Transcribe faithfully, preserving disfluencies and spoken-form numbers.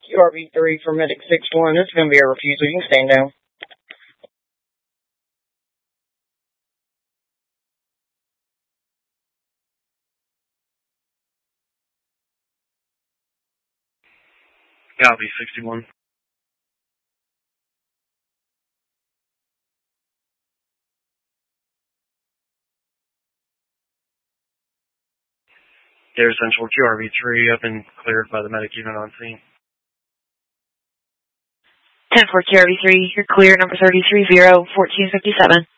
Q R V three for Medic six one. This is going to be a refusal. You can stand down. Copy, sixty-one. Air Central Q R V three up and cleared by the medic unit on scene. ten four Q R V three, you're clear, number three three zero, one four five seven.